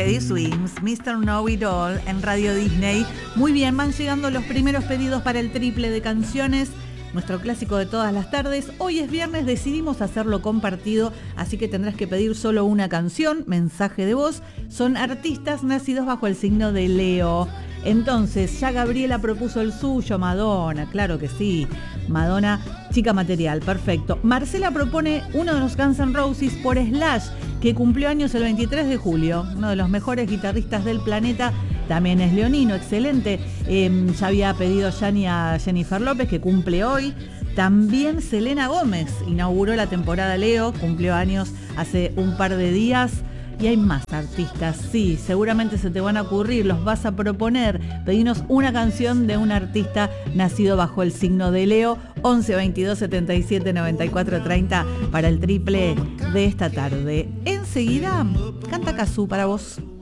Teddy Swims, Mr. Know It All en Radio Disney. Muy bien, van llegando los primeros pedidos para el triple de canciones, nuestro clásico de todas las tardes. Hoy es viernes, decidimos hacerlo compartido, así que tendrás que pedir solo una canción, mensaje de voz. Son artistas nacidos bajo el signo de Leo. Entonces, ya Gabriela propuso el suyo, Madonna, claro que sí. Madonna, chica material, perfecto. Marcela propone uno de los Guns N' Roses por Slash, que cumplió años el 23 de julio. Uno de los mejores guitarristas del planeta. También es leonino, excelente. Ya había pedido Yanni a Jennifer López, que cumple hoy. También Selena Gómez inauguró la temporada Leo, cumplió años hace un par de días. Y hay más artistas, sí, seguramente se te van a ocurrir, los vas a proponer. Pedinos una canción de un artista nacido bajo el signo de Leo. 11 22 77 94 30 para el triple de esta tarde. Enseguida, canta Cazzu para vos.